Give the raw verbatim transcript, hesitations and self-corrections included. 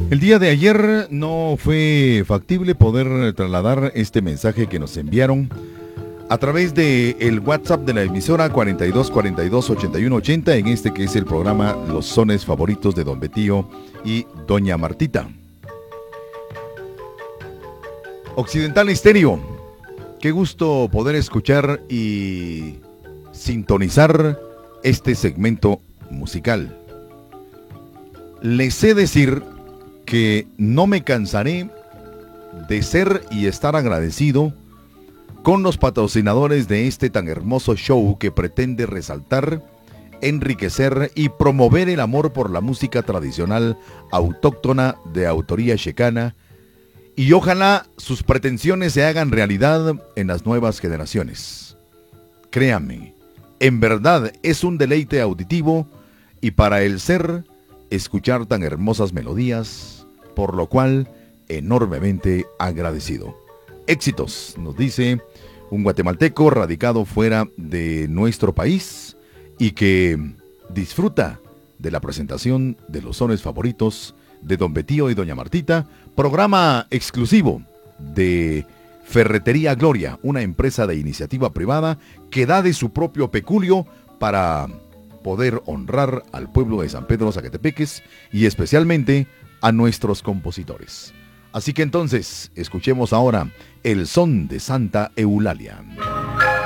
El día de ayer no fue factible poder trasladar este mensaje que nos enviaron a través de el WhatsApp de la emisora cuarenta y dos cuarenta y dos ochenta y uno ochenta, en este que es el programa Los Sones Favoritos de Don Betío y Doña Martita. Occidental Estéreo, qué gusto poder escuchar y sintonizar este segmento musical. Les sé decir que no me cansaré de ser y estar agradecido con los patrocinadores de este tan hermoso show que pretende resaltar, enriquecer y promover el amor por la música tradicional autóctona de autoría checana, y ojalá sus pretensiones se hagan realidad en las nuevas generaciones. Créanme, en verdad es un deleite auditivo y para el ser escuchar tan hermosas melodías, por lo cual enormemente agradecido. Éxitos, nos dice un guatemalteco radicado fuera de nuestro país y que disfruta de la presentación de los sones favoritos de Don Betío y Doña Martita, programa exclusivo de Ferretería Gloria, una empresa de iniciativa privada que da de su propio peculio para poder honrar al pueblo de San Pedro Zacatepeques y especialmente a nuestros compositores. Así que entonces, escuchemos ahora el son de Santa Eulalia.